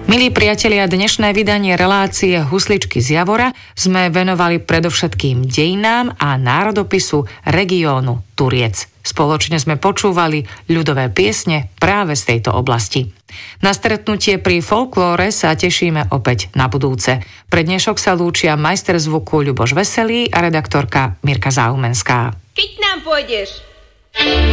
Milí priatelia, dnešné vydanie relácie Husličky z Javora sme venovali predovšetkým dejinám a národopisu regiónu Turiec. Spoločne sme počúvali ľudové piesne práve z tejto oblasti. Na stretnutie pri folklóre sa tešíme opäť na budúce. Pre dnešok sa lúčia majster zvuku Ľuboš Veselý a redaktorka Mirka Zaumenská. Keď nám pôjdeš?